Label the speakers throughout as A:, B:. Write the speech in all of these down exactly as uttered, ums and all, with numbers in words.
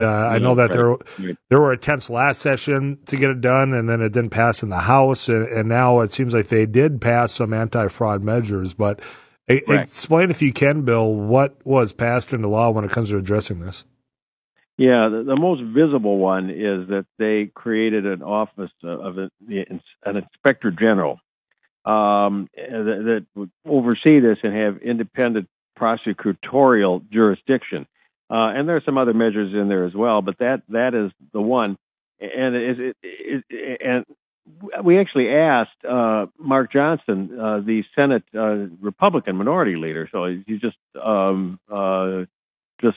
A: Uh, I know that there there were attempts last session to get it done, and then it didn't pass in the House, and, and now it seems like they did pass some anti-fraud measures. But a, explain, if you can, Bill, what was passed into law when it comes to addressing this.
B: Yeah, the, the most visible one is that they created an office of a, an inspector general um, that, that would oversee this and have independent prosecutorial jurisdiction. Uh, and there are some other measures in there as well, but that that is the one. And it, it, it, and we actually asked uh, Mark Johnson, uh, the Senate uh, Republican minority leader, so he's just um, uh, just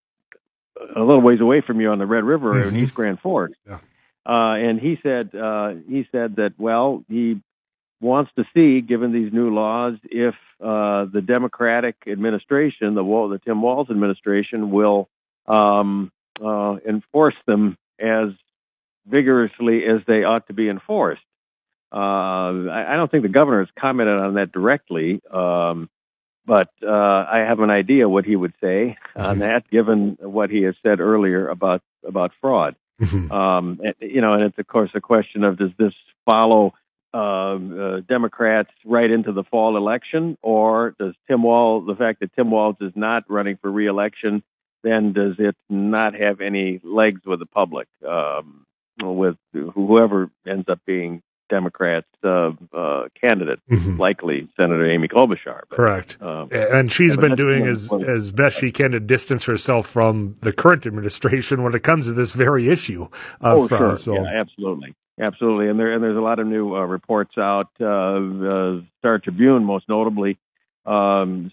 B: a little ways away from you on the Red River mm-hmm. in East Grand Forks, yeah. uh, and he said uh, he said that well he wants to see, given these new laws, if uh, the Democratic administration, the Wall, the Tim Walz administration, will um, uh, enforce them as vigorously as they ought to be enforced. Uh, I, I don't think the governor has commented on that directly, um, but uh, I have an idea what he would say on that, given what he has said earlier about about fraud. Mm-hmm. Um, and, you know, and it's of course a question of, does this follow Uh, uh, Democrats right into the fall election, or does Tim Walz, the fact that Tim Walz is not running for re-election, then does it not have any legs with the public, um, with whoever ends up being Democrats' uh, uh, candidate, mm-hmm. likely Senator Amy Klobuchar. But,
A: Correct. Um, and she's yeah, been doing as, as best she can to distance herself from the current administration when it comes to this very issue. Of
B: oh,
A: fraud,
B: sure.
A: So.
B: Yeah, absolutely. Absolutely, and there and there's a lot of new uh, reports out. Uh, uh, Star Tribune, most notably, um,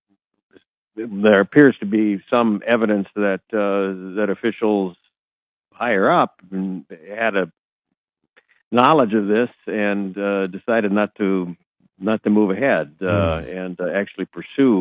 B: there appears to be some evidence that uh, that officials higher up had a knowledge of this and uh, decided not to not to move ahead uh, mm. and uh, actually pursue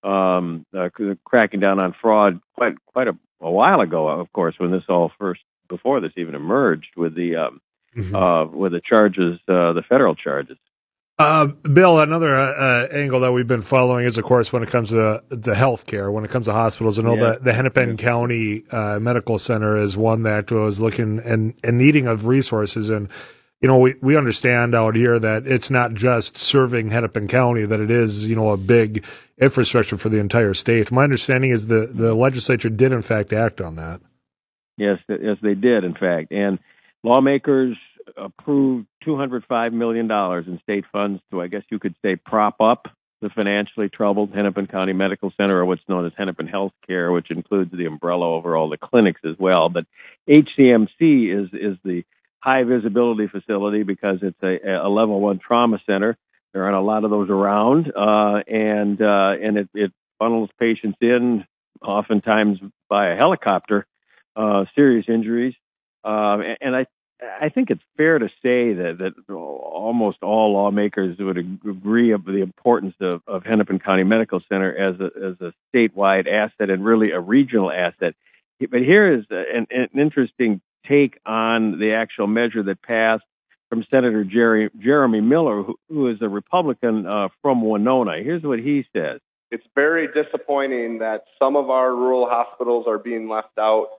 B: um, uh, cracking down on fraud quite quite a, a while ago. Of course, when this all first before this even emerged with the um, Mm-hmm. Uh, with the charges, uh, the federal charges.
A: Uh, Bill, another uh, angle that we've been following is, of course, when it comes to the health care, when it comes to hospitals. I know yeah. that the Hennepin yeah. County uh, Medical Center is one that was looking and, and needing of resources. And, you know, we, we understand out here that it's not just serving Hennepin County, that it is, you know, a big infrastructure for the entire state. My understanding is the, the legislature did, in fact, act on that.
B: Yes, yes, they did, in fact. And lawmakers approved two hundred five million dollars in state funds to, I guess you could say, prop up the financially troubled Hennepin County Medical Center, or what's known as Hennepin Health Care, which includes the umbrella over all the clinics as well. But H C M C is is the high visibility facility because it's a, a level one trauma center. There aren't a lot of those around, uh, and uh, and it, it funnels patients in, oftentimes by a helicopter, uh, serious injuries. Uh, and I I think it's fair to say that, that almost all lawmakers would agree of the importance of, of Hennepin County Medical Center as a, as a statewide asset and really a regional asset. But here is an, an interesting take on the actual measure that passed from Senator Jerry, Jeremy Miller, who, who is a Republican uh, from Winona. Here's what he says.
C: It's very disappointing that some of our rural hospitals are being left out.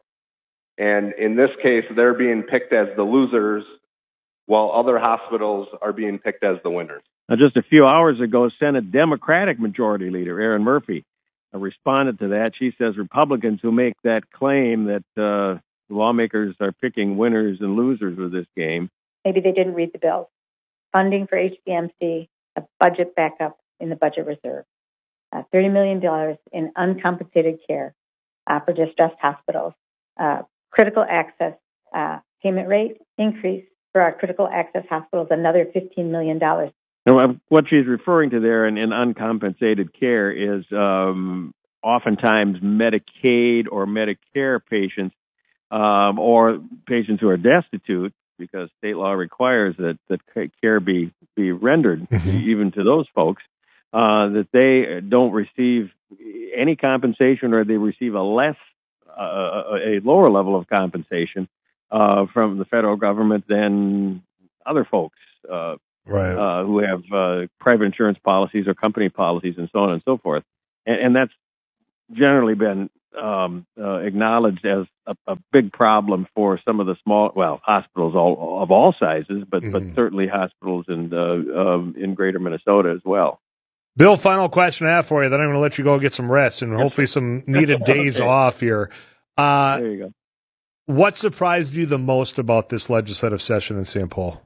C: And in this case, they're being picked as the losers, while other hospitals are being picked as the winners.
B: Now, just a few hours ago, Senate Democratic Majority Leader Erin Murphy uh, responded to that. She says Republicans who make that claim that uh, lawmakers are picking winners and losers with this game.
D: Maybe they didn't read the bill. Funding for H C M C, a budget backup in the budget reserve, uh, thirty million dollars in uncompensated care uh, for distressed hospitals. Uh, Critical access uh, payment rate increase for our critical access hospitals, another fifteen million dollars.
B: Now, what she's referring to there in, in uncompensated care is um, oftentimes Medicaid or Medicare patients um, or patients who are destitute, because state law requires that, that care be, be rendered mm-hmm. even to those folks, uh, that they don't receive any compensation or they receive a less Uh, a lower level of compensation uh, from the federal government than other folks uh,
A: right.
B: uh, who have uh, private insurance policies or company policies and so on and so forth. And, and that's generally been um, uh, acknowledged as a, a big problem for some of the small, well, hospitals all, of all sizes, but mm-hmm. but certainly hospitals in uh, um, in Greater Minnesota as well.
A: Bill, final question I have for you. Then I'm going to let you go get some rest and hopefully some needed days okay. off here. Uh,
B: there you go.
A: What surprised you the most about this legislative session in Saint Paul?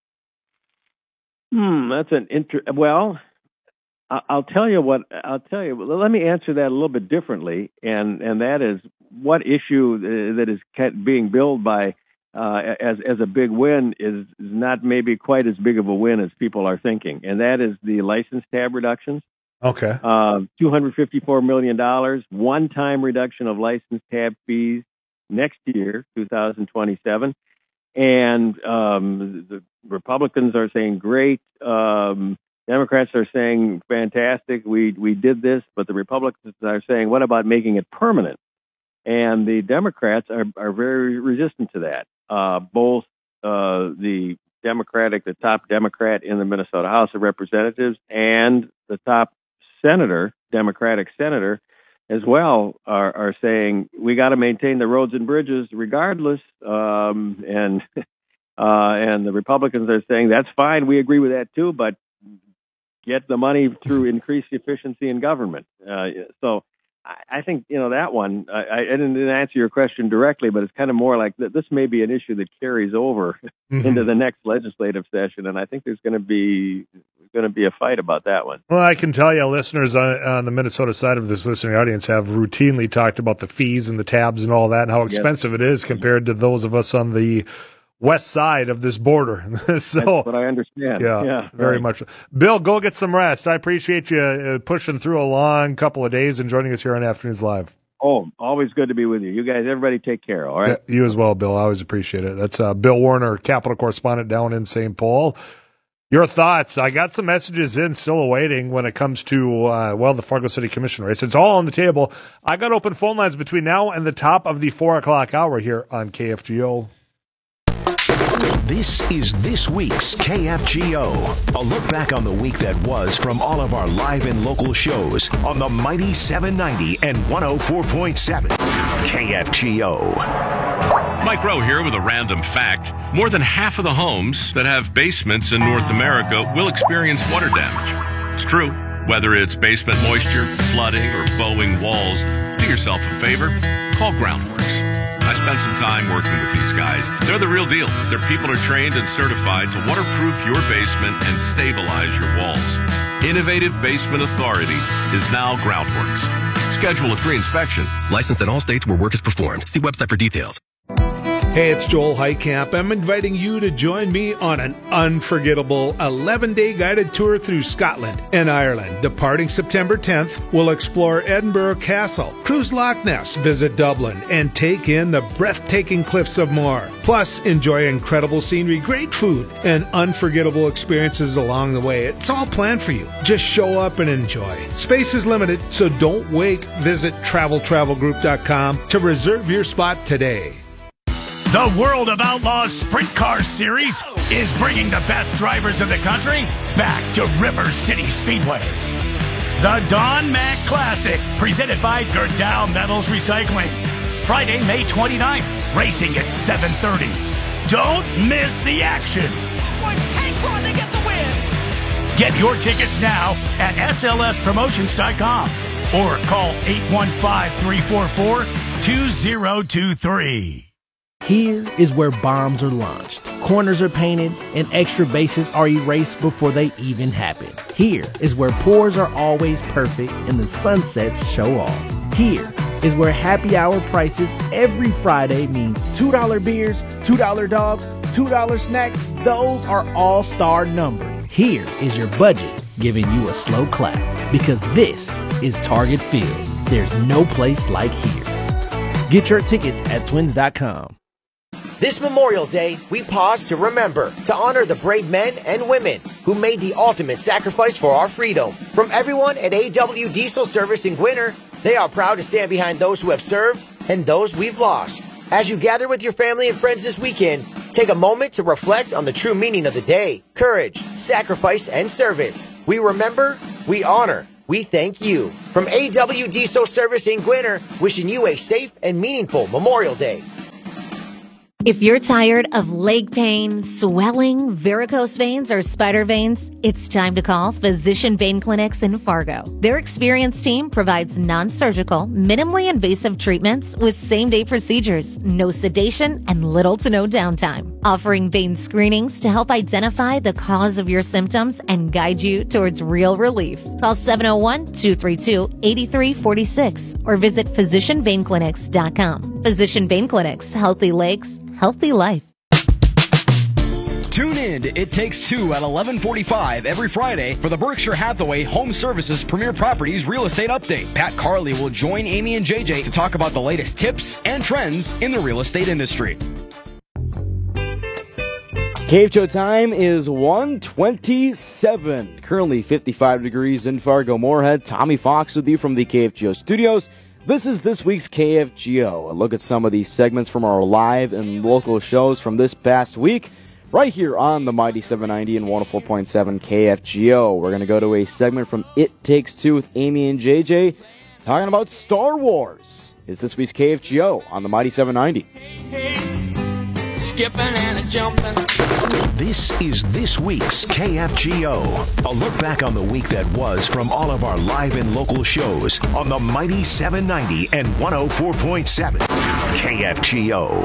B: Hmm, that's an inter. Well, I'll tell you what. I'll tell you. Let me answer that a little bit differently, and and that is what issue that is being billed by uh, as as a big win is not maybe quite as big of a win as people are thinking, and that is the license tab reductions.
A: Okay.
B: Uh, two hundred fifty-four million dollars, one-time reduction of license tab fees next year, two thousand twenty-seven, and um, the Republicans are saying great. Um, Democrats are saying fantastic. We we did this, but the Republicans are saying, what about making it permanent? And the Democrats are are very resistant to that. Uh, both uh, the Democratic, the top Democrat in the Minnesota House of Representatives, and the top senator, Democratic senator, as well, are, are saying we got to maintain the roads and bridges regardless. Um, and uh, and the Republicans are saying that's fine. We agree with that too, but get the money through increased efficiency in government. Uh, so I, I think, you know, that one, I, I didn't answer your question directly, but it's kind of more like th- this may be an issue that carries over mm-hmm. into the next legislative session. And I think there's going to be going to be a fight about that one.
A: Well, I can tell you listeners on, on the Minnesota side of this listening audience have routinely talked about the fees and the tabs and all that and how expensive yes. it is compared to those of us on the west side of this border. so,
B: That's what I understand.
A: Yeah,
B: yeah
A: very
B: right.
A: much. Bill, go get some rest. I appreciate you uh, pushing through a long couple of days and joining us here on Afternoons Live.
B: Oh, always good to be with you. You guys, everybody take care, all right?
A: Yeah, you as well, Bill. I always appreciate it. That's uh, Bill Warner, Capitol correspondent down in Saint Paul. Your thoughts? I got some messages in, still awaiting when it comes to, uh, well, the Fargo City Commission race. It's all on the table. I got open phone lines between now and the top of the four o'clock hour here on K F G O.
E: This is this week's K F G O. A look back on the week that was from all of our live and local shows on the mighty seven ninety and one oh four point seven K F G O.
F: Mike Rowe here with a random fact. More than half of the homes that have basements in North America will experience water damage. It's true. Whether it's basement moisture, flooding, or bowing walls, do yourself a favor. Call Groundworks. I spent some time working with these guys. They're the real deal. Their people are trained and certified to waterproof your basement and stabilize your walls. Innovative Basement Authority is now Groundworks. Schedule a free inspection.
G: Licensed in all states where work is performed. See website for details.
H: Hey, it's Joel Heitkamp. I'm inviting you to join me on an unforgettable eleven-day guided tour through Scotland and Ireland. Departing September tenth, we'll explore Edinburgh Castle, cruise Loch Ness, visit Dublin, and take in the breathtaking cliffs of Moher. Plus, enjoy incredible scenery, great food, and unforgettable experiences along the way. It's all planned for you. Just show up and enjoy. Space is limited, so don't wait. Visit travel travel group dot com to reserve your spot today.
I: The World of Outlaws Sprint Car Series is bringing the best drivers in the country back to River City Speedway. The Don Mack Classic, presented by Gerdau Metals Recycling. Friday, May twenty-ninth, racing at seven thirty. Don't miss the action.
J: Boy, Hank Braun, they get the win.
I: Get your tickets now at S L S promotions dot com or call eight one five, three four four, two zero two three.
K: Here is where bombs are launched, corners are painted, and extra bases are erased before they even happen. Here is where pours are always perfect and the sunsets show off. Here is where happy hour prices every Friday mean two dollar beers, two dollar dogs, two dollar snacks. Those are all-star numbered. Here is your budget giving you a slow clap, because this is Target Field. There's no place like here. Get your tickets at twins dot com.
L: This Memorial Day, we pause to remember, to honor the brave men and women who made the ultimate sacrifice for our freedom. From everyone at A W Diesel Service in Gwinner, they are proud to stand behind those who have served and those we've lost. As you gather with your family and friends this weekend, take a moment to reflect on the true meaning of the day: courage, sacrifice, and service. We remember, we honor, we thank you. From A W Diesel Service in Gwinner, wishing you a safe and meaningful Memorial Day.
M: If you're tired of leg pain, swelling, varicose veins, or spider veins, it's time to call Physician Vein Clinics in Fargo. Their experienced team provides non-surgical, minimally invasive treatments with same-day procedures, no sedation, and little to no downtime. Offering vein screenings to help identify the cause of your symptoms and guide you towards real relief. Call seven oh one, two three two, eight three four six or visit physician vein clinics dot com. Physician Vein Clinics, healthy legs, healthy life.
N: Tune in to It Takes Two at eleven forty-five every Friday for the Berkshire Hathaway Home Services Premier Properties Real Estate Update. Pat Carley will join Amy and J J to talk about the latest tips and trends in the real estate industry.
O: Cave Show time is one twenty-seven. Currently fifty-five degrees in Fargo Moorhead. Tommy Fox with you from the K F G O studios. This is this week's K F G O. A look at some of these segments from our live and local shows from this past week, right here on the Mighty seven ninety and one oh four point seven K F G O. We're going to go to a segment from It Takes Two with Amy and J J, talking about Star Wars. Is this week's K F G O on the Mighty seven ninety.
P: Hey, hey, skipping and a jumping.
E: This is this week's K F G O. A look back on the week that was from all of our live and local shows on the Mighty seven ninety and one oh four point seven K F G O.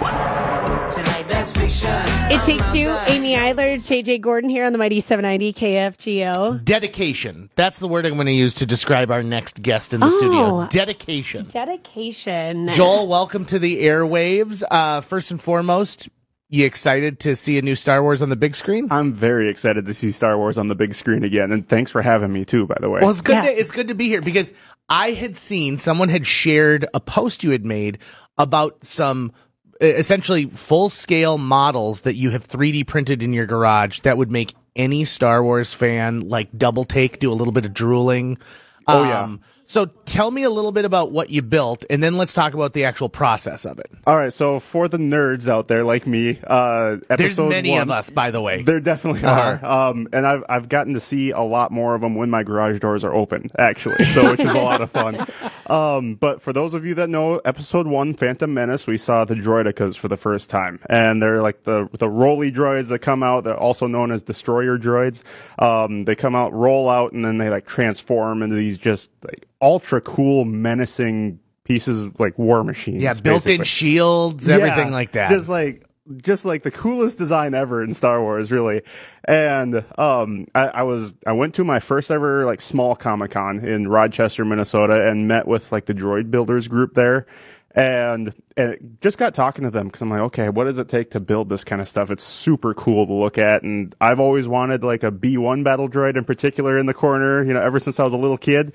Q: It Takes Two, Amy Eiler, J J Gordon here on the Mighty seven ninety K F G O.
R: Dedication. That's the word I'm going to use to describe our next guest in the
Q: oh,
R: studio. Dedication.
Q: Dedication.
R: Joel, welcome to the airwaves. Uh, first and foremost, you excited to see a new Star Wars on the big screen?
S: I'm very excited to see Star Wars on the big screen again, and thanks for having me too, by the way.
R: Well, it's good.
Q: Yeah.
R: To, it's good to be here because I had seen someone had shared a post you had made about some essentially full-scale models that you have three D printed in your garage that would make any Star Wars fan like double take, do a little bit of drooling.
S: Oh yeah.
R: Um, So tell me a little bit about what you built, and then let's talk about the actual process of it.
S: All right, so for the nerds out there like me, uh, episode
R: There's many
S: one,
R: of us, by the way.
S: There definitely
R: Uh-huh.
S: are, um, and I've I've gotten to see a lot more of them when my garage doors are open, actually, so which is a lot of fun. Um, but for those of you that know episode one, Phantom Menace, we saw the droidicas for the first time, and they're like the the rolly droids that come out. They're also known as destroyer droids. Um, they come out, roll out, and then they like transform into these just like ultra cool, menacing pieces like war machines.
R: Yeah, built-in shields, everything
S: yeah,
R: like that.
S: Just like just like the coolest design ever in Star Wars, really. And um, I, I was I went to my first ever like small Comic-Con in Rochester, Minnesota, and met with like the droid builders group there. And, and just got talking to them because I'm like, okay, what does it take to build this kind of stuff? It's super cool to look at, and I've always wanted like a B one battle droid in particular in the corner, you know, ever since I was a little kid.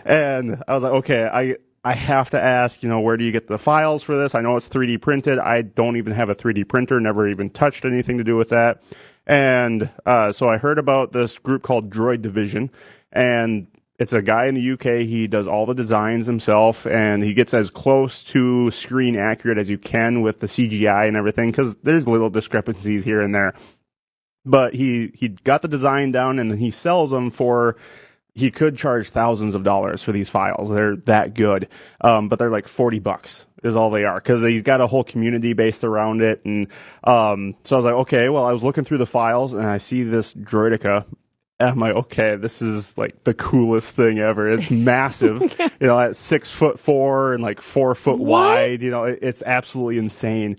S: And I was like, okay, I I have to ask, you know, where do you get the files for this? I know it's three D printed. I don't even have a three D printer, never even touched anything to do with that. And uh, so I heard about this group called Droid Division, and it's a guy in the U K. He does all the designs himself, and he gets as close to screen accurate as you can with the C G I and everything, because there's little discrepancies here and there. But he, he got the design down, and he sells them for, he could charge thousands of dollars for these files. They're that good. Um, but they're like forty bucks is all they are, because he's got a whole community based around it. And um, so I was like, okay, well, I was looking through the files, and I see this Droidica. And I'm like, okay, this is like the coolest thing ever. It's massive, you know, at six foot four and like four foot what? wide. You know, it, it's absolutely insane.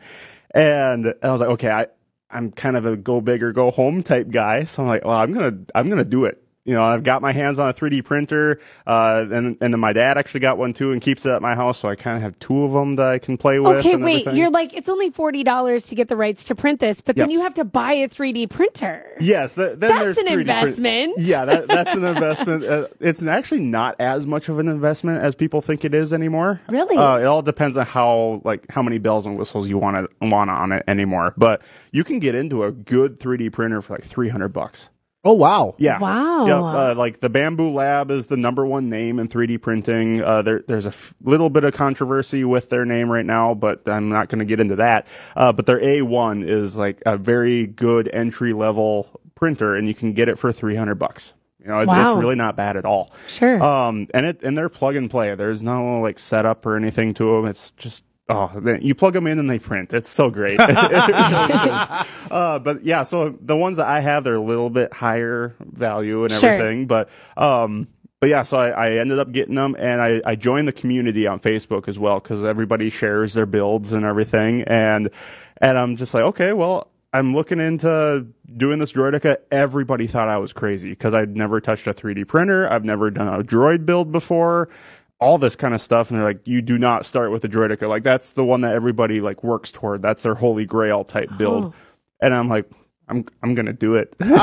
S: And I was like, okay, I, I'm kind of a go big or go home type guy. So I'm like, well, I'm gonna, I'm gonna do it. You know, I've got my hands on a three D printer, uh, and, and then my dad actually got one too and keeps it at my house, so I kind of have two of them that I can play with.
Q: Okay,
S: and
Q: wait,
S: everything.
Q: You're like, it's only forty dollars to get the rights to print this, but then
S: Yes.
Q: you have to buy a three D printer.
S: Yes, th- then
Q: That's
S: there's
Q: an
S: three D print-
Q: investment.
S: Yeah, that, that's an investment. Uh, it's actually not as much of an investment as people think it is anymore.
Q: Really?
S: Uh, it all depends on how like how many bells and whistles you want to want on it anymore. But you can get into a good three D printer for like three hundred bucks.
R: Oh, wow.
S: Yeah.
Q: Wow.
S: Yeah, uh, like the Bamboo Lab is the number one name in three D printing. Uh, there, there's a f- little bit of controversy with their name right now, but I'm not going to get into that. Uh, but their A one is like a very good entry level printer, and you can get it for three hundred bucks. You know, it,
Q: Wow.
S: it's really not bad at all.
Q: Sure.
S: Um, and it and they're plug and play. There's no like setup or anything to them. It's just oh, you plug them in and they print. It's so great. It really is. Uh, but yeah, so the ones that I have, they're a little bit higher value and
Q: Sure.
S: everything. But um, but yeah, so I, I ended up getting them, and I, I joined the community on Facebook as well because everybody shares their builds and everything. And and I'm just like, okay, well, I'm looking into doing this Droideka. Everybody thought I was crazy because I'd never touched a three D printer. I've never done a droid build before, all this kind of stuff. And they're like, you do not start with a Droideka. Like, that's the one that everybody like works toward. That's their holy grail type build.
Q: Oh.
S: And I'm like, I'm I'm going to do it.
Q: Okay,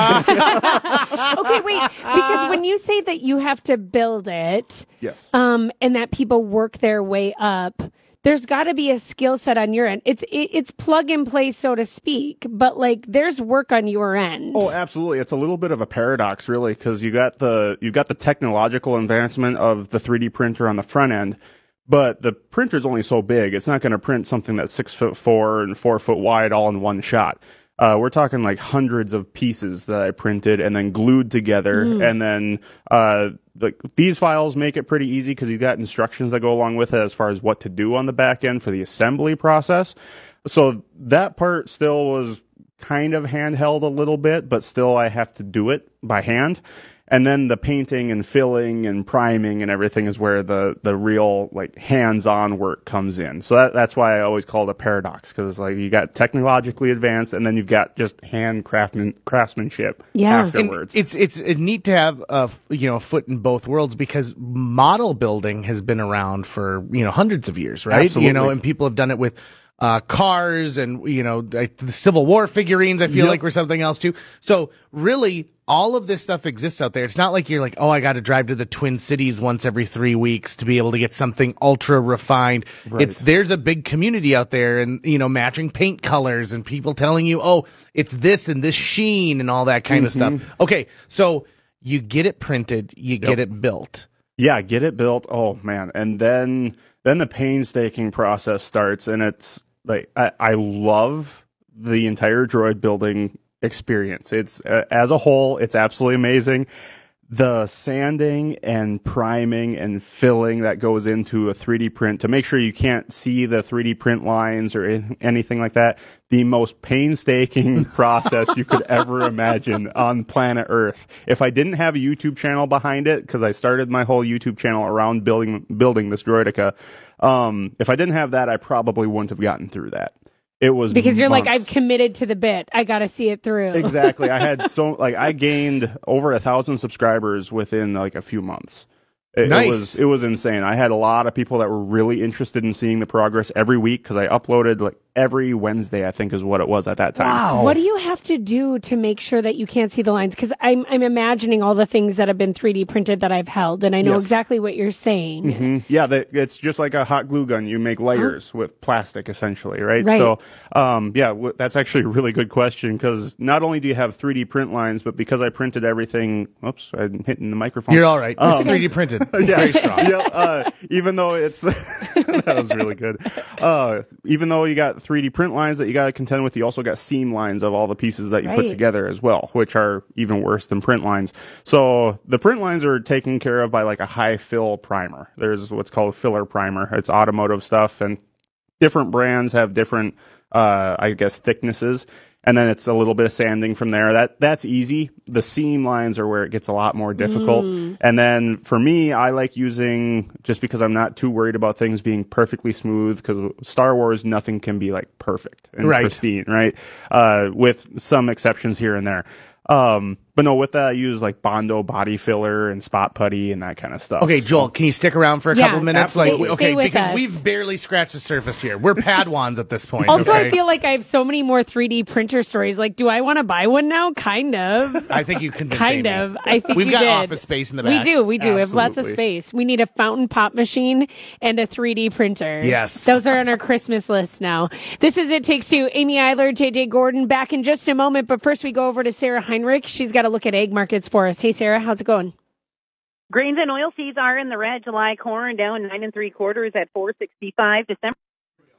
Q: wait, because when you say that you have to build it,
S: yes,
Q: um, and that people work their way up, there's got to be a skill set on your end. It's it, it's plug and play, so to speak, but like there's work on your end.
S: Oh, absolutely. It's a little bit of a paradox, really, because you got the you got the technological advancement of the three D printer on the front end, but the printer's only so big. It's not going to print something that's six foot four and four foot wide all in one shot. Uh, we're talking like hundreds of pieces that I printed and then glued together.
Q: Mm.
S: And then uh, like these files make it pretty easy because you've got instructions that go along with it as far as what to do on the back end for the assembly process. So that part still was kind of handheld a little bit, but still I have to do it by hand. And then the painting and filling and priming and everything is where the, the real like hands-on work comes in. So that, that's why I always call it a paradox, because like you got technologically advanced and then you've got just hand craftsman, craftsmanship
Q: Yeah.
S: afterwards.
R: And it's it's it's neat to have a you know a foot in both worlds, because model building has been around for you know hundreds of years, right?
S: Absolutely.
R: You know, and people have done it with uh, cars and you know like the Civil War figurines. I feel
S: Yep.
R: like were something else too. So really, all of this stuff exists out there. It's not like you're like, oh, I got to drive to the Twin Cities once every three weeks to be able to get something ultra refined.
S: Right.
R: It's there's a big community out there, and you know, matching paint colors and people telling you, oh, it's this and this sheen and all that kind
S: Mhm.
R: of stuff. Okay, so you get it printed, you
S: Yep.
R: get it built.
S: Yeah, get it built. Oh man, and then then the painstaking process starts, and it's like I, I love the entire droid building experience. It's uh, as a whole, it's absolutely amazing. The sanding and priming and filling that goes into a three D print to make sure you can't see the three D print lines or in- anything like that. The most painstaking process you could ever imagine on planet Earth. If I didn't have a YouTube channel behind it, because I started my whole YouTube channel around building building this Droideka, um, if I didn't have that, I probably wouldn't have gotten through that. It was
Q: Because you're
S: months.
Q: like, I've committed to the bit. I got to see it through.
S: Exactly. I had so like I gained over a thousand subscribers within like a few months. It,
R: Nice.
S: it was it was insane. I had a lot of people that were really interested in seeing the progress every week because I uploaded like every Wednesday, I think is what it was at that time.
R: Wow.
Q: What do you have to do to make sure that you can't see the lines? Because I'm I'm imagining all the things that have been three D printed that I've held, and I know
S: Yes.
Q: exactly what you're saying.
S: hmm Yeah, that, it's just like a hot glue gun. You make layers with plastic, essentially, right?
Q: Right.
S: So, um, yeah, w- that's actually a really good question because not only do you have three D print lines, but because I printed everything. Oops, I'm hitting the microphone.
R: You're all right. It's
S: Um,
R: three D printed. It's
S: yeah,
R: very strong.
S: yeah, uh, even though it's that was really good. Uh, even though you got three D print lines that you got to contend with, you also got seam lines of all the pieces that you
Q: Right.
S: put together as well, which are even worse than print lines. So the print lines are taken care of by like a high fill primer. There's what's called filler primer. It's automotive stuff, and different brands have different, uh, I guess, thicknesses. And then it's a little bit of sanding from there. That that's easy. The seam lines are where it gets a lot more difficult.
Q: Mm.
S: And then for me, I like using, just because I'm not too worried about things being perfectly smooth, because Star Wars, nothing can be like perfect and
R: Right.
S: pristine, right? Uh, with some exceptions here and there. Um, but no, with that, I use like Bondo body filler and spot putty and that kind of stuff.
R: Okay, Joel, can you stick around for a
Q: Yeah,
R: couple minutes?
Q: absolutely.
R: Like,
Q: Stay-
R: okay,
Q: stay with
R: because
Q: us.
R: we've barely scratched the surface here. We're Padawans at this point.
Q: Also,
R: okay?
Q: I feel like I have so many more three D printer stories. Like, do I want to buy one now? Kind of.
R: I think you convinced
Q: Kind
R: Amy.
Q: of. I think
R: We've
Q: you
R: got
Q: did.
R: office space in the
Q: We
R: back.
Q: do. We do. We have lots of
S: Absolutely.
Q: space. We need a fountain pop machine and a three D printer.
R: Yes.
Q: Those are on our Christmas list now. This is It Takes Two. Amy Eiler, J J Gordon, back in just a moment. But first, we go over to Sarah Heinrich. She's got a look at egg markets for us. Hey, Sarah, how's it going?
T: Grains and oilseeds are in the red. July corn down nine and three quarters at four sixty-five. December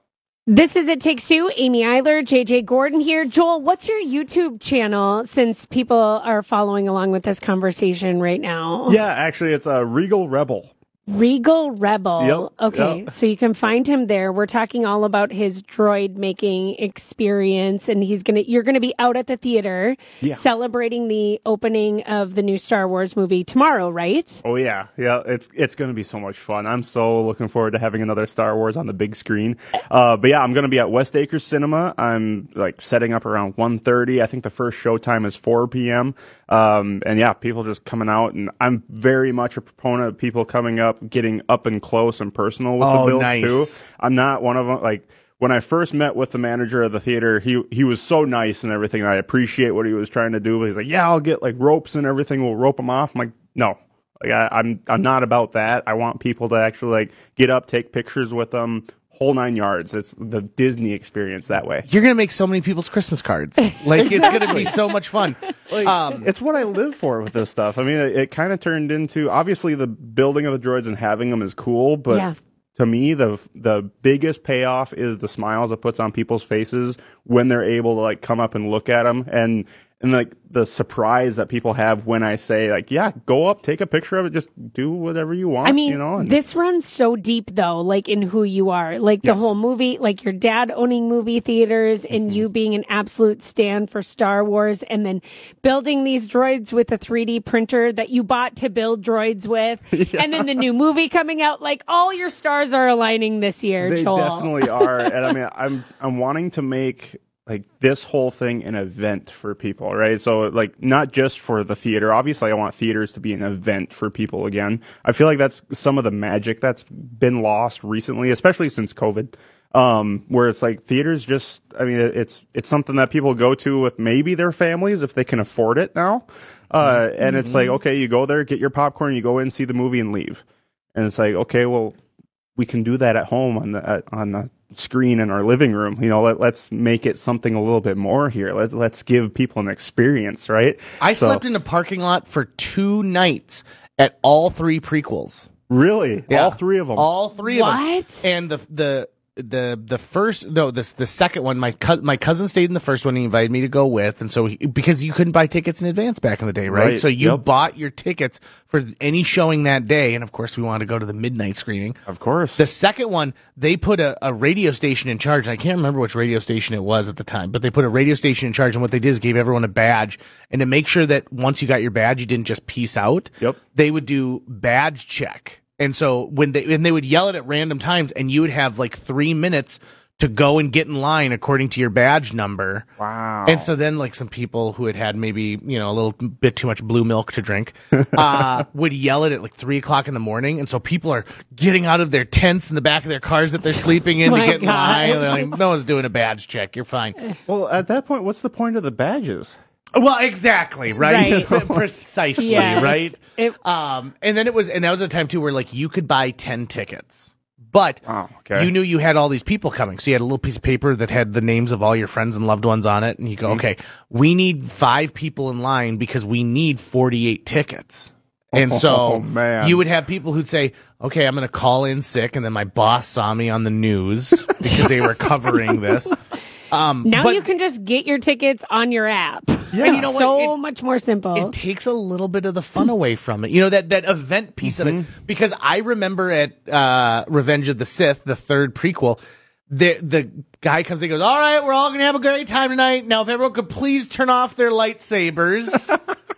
Q: This is It Takes Two. Amy Eiler, J J Gordon here. Joel, what's your YouTube channel since people are following along with this conversation right now?
S: Yeah, actually, it's a Regal Rebel.
Q: Regal Rebel.
S: Yep,
Q: okay,
S: yep.
Q: So you can find him there. We're talking all about his droid making experience, and he's gonna you're gonna be out at the theater
S: Yeah.
Q: celebrating the opening of the new Star Wars movie tomorrow, right?
S: Oh yeah, yeah. It's it's going to be so much fun. I'm so looking forward to having another Star Wars on the big screen. Uh, but yeah, I'm going to be at West Acres Cinema. I'm like setting up around one thirty. I think the first show time is four p.m. Um, and yeah, people just coming out, and I'm very much a proponent of people coming up, getting up and close and personal with
R: Oh,
S: the builds
R: nice.
S: too. I'm not one of them. Like when I first met with the manager of the theater, he he was so nice and everything. And I appreciate what he was trying to do. But he's like, yeah, I'll get like ropes and everything. We'll rope them off. I'm like, no. Like I, I'm I'm not about that. I want people to actually like get up, take pictures with them, whole nine yards. It's the Disney experience that way.
R: You're gonna make so many people's Christmas cards. Like it's gonna be so much fun.
S: Like,
R: Um,
S: it's what I live for with this stuff. I mean, it, it kind of turned into, obviously the building of the droids and having them is cool, but
Q: Yeah.
S: to me, the the biggest payoff is the smiles it puts on people's faces when they're able to like come up and look at them, and and like the surprise that people have when I say like, yeah, go up, take a picture of it, just do whatever you want.
Q: I mean,
S: you know, and
Q: this runs so deep, though, like in who you are. Like the
S: Yes.
Q: whole movie, like your dad owning movie theaters and
S: Mm-hmm.
Q: you being an absolute stand for Star Wars, and then building these droids with a three D printer that you bought to build droids with, and then the new movie coming out. Like all your stars are aligning this year,
S: They
Q: Joel.
S: definitely are. And I mean, I'm I'm wanting to make like this whole thing an event for people, right? So like not just for the theater. Obviously, I want theaters to be an event for people again. I feel like that's some of the magic that's been lost recently, especially since COVID. Um, where it's like theaters just, I mean, it's it's something that people go to with maybe their families if they can afford it now. Uh, and it's like, okay, you go there, get your popcorn, you go in, see the movie, and leave. And it's like, okay, well, we can do that at home on the at, on the screen in our living room. You know, let, let's make it something a little bit more here. Let's let's give people an experience, right?
R: I
S: So-
R: slept in a parking lot for two nights at all three prequels.
S: Really?
R: Yeah.
S: All three of them?
R: All three of them.
Q: What?
R: And the the the the first no this the second one, my co- my cousin stayed in the first one. He invited me to go with, and so he, because you couldn't buy tickets in advance back in the day, right?
S: Right.
R: So you
S: Yep.
R: bought your tickets for any showing that day, and of course we wanted to go to the midnight screening.
S: Of course.
R: The second one, they put a, a radio station in charge. I can't remember which radio station it was at the time, but they put a radio station in charge, and what they did is gave everyone a badge, and to make sure that once you got your badge, you didn't just peace out.
S: Yep.
R: They would do badge check. And so when they and they would yell it at random times, and you would have like three minutes to go and get in line according to your badge number.
S: Wow.
R: And so then like some people who had had maybe, you know, a little bit too much blue milk to drink, uh, would yell it at like three o'clock in the morning. And so people are getting out of their tents in the back of their cars that they're sleeping in
Q: My
R: to get in line.
Q: gosh.
R: And they're like, no one's doing a badge check. You're fine.
S: Well, at that point, what's the point of the badges?
R: Well, exactly, right?
Q: Right.
R: Precisely,
Q: Yes.
R: right?
Q: It-
R: Um, and then it was, and that was a time too where like you could buy ten tickets. But
S: Oh, okay.
R: you knew you had all these people coming, so you had a little piece of paper that had the names of all your friends and loved ones on it, and you go, okay, we need five people in line because we need forty-eight tickets. And so
S: Oh, man.
R: you would have people who'd say, okay, I'm going to call in sick, and then my boss saw me on the news because they were covering this. Um,
Q: Now
R: but
Q: you can just get your tickets on your app.
R: Yeah. And you know what?
Q: So
R: It-
Q: much more simple.
R: it takes a little bit of the fun away from it. You know, that, that event piece of it. Because I remember at uh, Revenge of the Sith, the third prequel, the the guy comes in and goes, all right, we're all going to have a great time tonight. Now, if everyone could please turn off their lightsabers.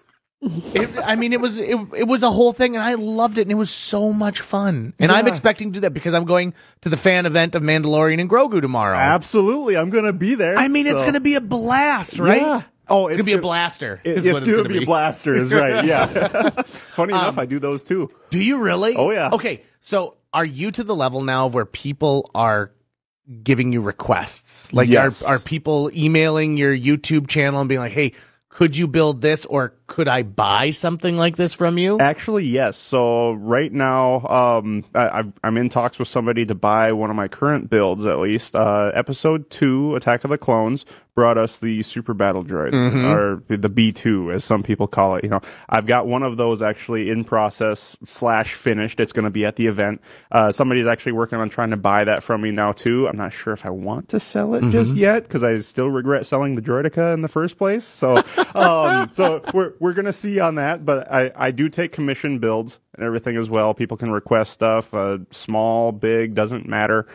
R: It, I mean, it was it, it was a whole thing, and I loved it, and it was so much fun. And I'm
S: Yeah.
R: expecting to do that because I'm going to the fan event of Mandalorian and Grogu tomorrow.
S: Absolutely. I'm going to be there.
R: I mean, it's
S: so-
R: going to be a blast, right?
S: Yeah. Oh,
R: It's,
S: it's
R: gonna be a
S: gonna-
R: blaster.
S: It,
R: is
S: it's
R: what it's
S: going
R: gonna
S: to be blasters, right? Yeah. Funny enough,
R: Um,
S: I do those too.
R: Do you really?
S: Oh, yeah.
R: Okay, so are you to the level now where people are giving you requests? Like,
S: Yes.
R: are are people emailing your YouTube channel and being like, "Hey, could you build this?" Or could I buy something like this from you?
S: Actually, yes. So right now, um, I, I've, I'm in talks with somebody to buy one of my current builds, at least. Uh, episode two, Attack of the Clones, brought us the Super Battle Droid,
R: Mhm.
S: or the B two, as some people call it. You know, I've got one of those actually in process slash finished. It's going to be at the event. Uh, somebody's actually working on trying to buy that from me now too. I'm not sure if I want to sell it
R: Mhm.
S: just yet because I still regret selling the Droideka in the first place. So, um, so we're we're gonna see on that. But I I do take commission builds and everything as well. People can request stuff, uh, small, big, doesn't matter.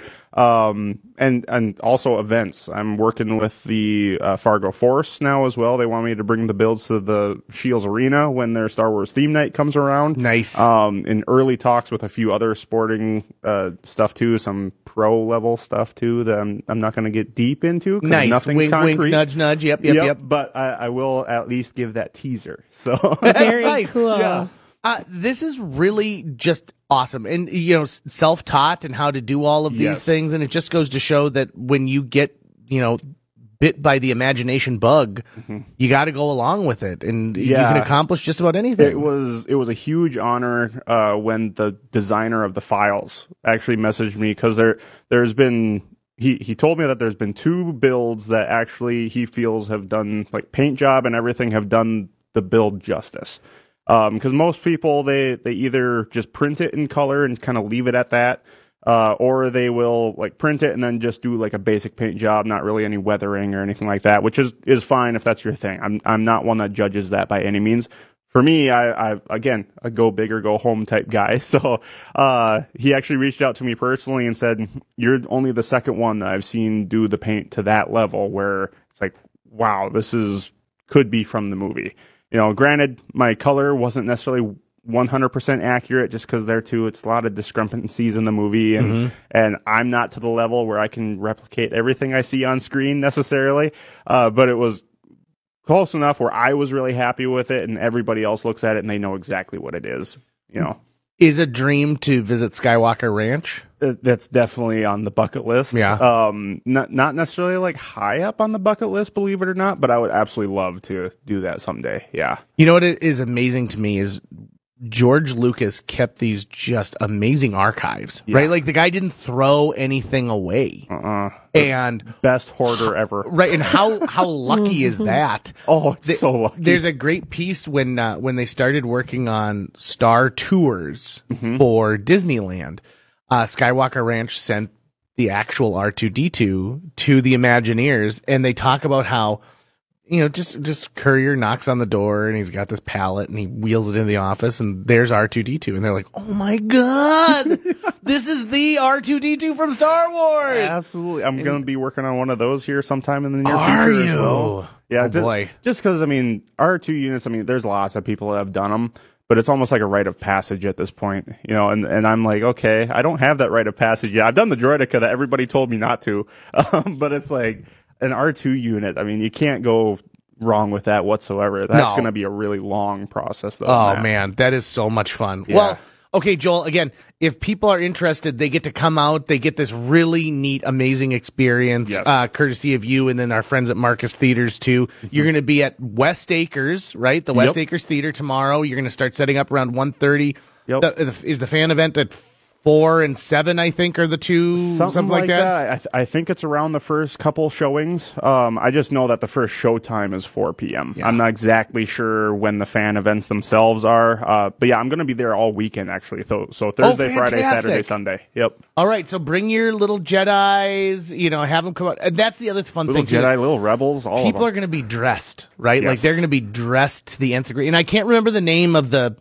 S: Um, and, and also events. I'm working with the uh, Fargo Force now as well. They want me to bring the builds to the Shields Arena when their Star Wars theme night comes around.
R: Nice.
S: Um, in early talks with a few other sporting uh, stuff too, some pro level stuff too that I'm, I'm not going to get deep into. 'Cause
R: Nice.
S: Nothing's
R: Wink,
S: concrete.
R: wink, nudge, nudge. Yep, yep, yep.
S: But I, I will at least give that teaser. So
R: That's
Q: Very
R: nice.
Q: cool.
S: Yeah.
R: Uh, this is really just awesome. And, you know, s- self-taught and how to do all of these
S: Yes.
R: things. And it just goes to show that when you get, you know, bit by the imagination bug,
S: Mhm.
R: you got to go along with it. And you
S: Yeah.
R: can accomplish just about anything.
S: It was it was a huge honor uh, when the designer of the files actually messaged me, because there there's been he he told me that there's been two builds that actually he feels have done, like, paint job and everything, have done the build justice. Because most people, they they either just print it in color and kind of leave it at that, uh, or they will like print it and then just do like a basic paint job, not really any weathering or anything like that, which is is fine if that's your thing. I'm I'm not one that judges that by any means. For me, I, I again, a go big or go home type guy. So uh, he actually reached out to me personally and said, "You're only the second one that I've seen do the paint to that level where it's like, wow, this is could be from the movie." You know, granted, my color wasn't necessarily one hundred percent accurate, just because there too, it's a lot of discrepancies in the movie, and
R: Mhm.
S: and I'm not to the level where I can replicate everything I see on screen necessarily. Uh, but it was close enough where I was really happy with it, and everybody else looks at it and they know exactly what it is. You know,
R: Is a dream to visit Skywalker Ranch?
S: It- that's definitely on the bucket list.
R: Yeah.
S: Um, not not necessarily like high up on the bucket list, believe it or not, but I would absolutely love to do that someday. Yeah.
R: You know what is amazing to me is George Lucas kept these just amazing archives,
S: Yeah.
R: right? Like the guy didn't throw anything away.
S: Uh-uh.
R: And
S: Best hoarder ever.
R: right, and how how lucky is that?
S: Oh, it's
R: The-
S: so lucky.
R: There's a great piece when uh, when they started working on Star Tours for Disneyland. Uh, Skywalker Ranch sent the actual R two D two to the Imagineers, and they talk about how, you know, just just Courier knocks on the door and he's got this pallet and he wheels it into the office and there's R two D two, and they're like, "Oh my god, this is the R two D two from Star Wars!"
S: Absolutely. I'm going to be working on one of those here sometime in the near
R: Are
S: future as
R: you?
S: well. Yeah,
R: Oh,
S: ju-
R: boy.
S: Just because, I mean, R two units, I mean, there's lots of people that have done them, but it's almost like a rite of passage at this point, you know, and, and I'm like, okay, I don't have that rite of passage yet. I've done the Droideka that everybody told me not to, um, but it's like an R two unit. I mean, you can't go wrong with that whatsoever. That's
R: No.
S: going to be a really long process, though.
R: Oh
S: Matt.
R: man, that is so much fun.
S: Yeah.
R: Well, okay, Joel, again, if people are interested, they get to come out, they get this really neat, amazing experience,
S: Yes.
R: uh, courtesy of you and then our friends at Marcus Theaters too. You're going to be at West Acres, right? The West
S: Yep.
R: Acres Theater tomorrow. You're going to start setting up around one thirty.
S: Yep.
R: The, the, is the fan event at four and seven, I think, are the two,
S: Something,
R: something, like that?
S: I, th- I think it's around the first couple showings. Um, I just know that the first show time is four p.m.
R: Yeah.
S: I'm not exactly sure when the fan events themselves are. Uh, but yeah, I'm going to be there all weekend, actually. So, so Thursday, Friday,
R: fantastic.
S: Saturday, Sunday. Yep.
R: All right, so bring your little Jedis, you know, have them come out. And that's the other fun
S: Little
R: thing, too, is
S: Jedi, little rebels, all
R: people
S: of
R: are
S: them.
R: going to be dressed, right? Like
S: Yes.
R: they're going to be dressed to the nth degree. And I can't remember the name of the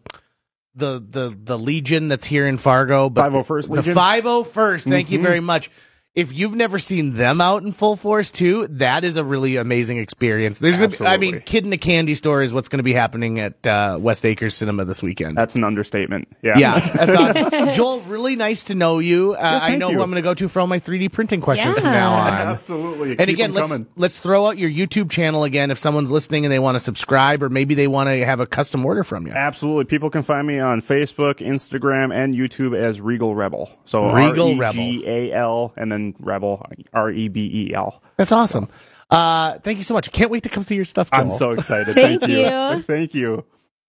R: the the the Legion that's here in Fargo, but
S: five oh first
R: the
S: Legion?
R: five oh first. Thank you
S: Mhm.
R: very much. If you've never seen them out in full force too, that is a really amazing experience. There's gonna be, I mean,
S: Absolutely.
R: Kid in a Candy Store is what's going to be happening at uh, West Acres Cinema this weekend.
S: That's an understatement. Yeah.
R: Yeah, that's awesome. Joel, really nice to know you. Uh, I
S: thank
R: know
S: you.
R: who I'm going to go to for all my three D printing questions from
Q: Yeah.
R: now on.
S: Absolutely.
R: And
S: Keep
R: again,
S: them
R: let's
S: coming.
R: let's throw out your YouTube channel again if someone's listening and they want to subscribe, or maybe they want to have a custom order from you.
S: Absolutely. People can find me on Facebook, Instagram, and YouTube as Regal Rebel. So
R: Regal
S: R E G A L and then Rebel, R E B E L.
R: That's awesome. Uh, thank you so much. I can't wait to come see your stuff, Joel.
S: I'm so excited.
Q: Thank
S: Thank
Q: you.
S: you. Thank you.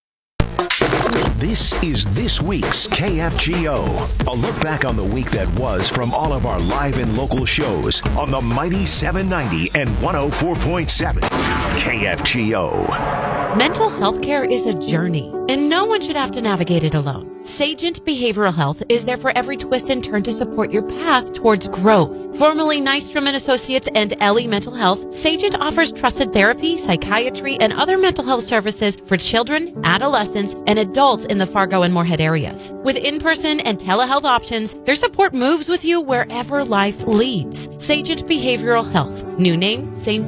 E: This is this week's K F G O. A look back on the week that was from all of our live and local shows on the Mighty seven ninety and one oh four point seven K F G O.
T: Mental health care is a journey, and no one should have to navigate it alone. Sagent Behavioral Health is there for every twist and turn to support your path towards growth. Formerly Nystrom and Associates and Ellie Mental Health, Sagent offers trusted therapy, psychiatry, and other mental health services for children, adolescents, and adults in the Fargo and Moorhead areas. With in-person and telehealth options, their support moves with you wherever life leads. Sagent Behavioral Health. New name, same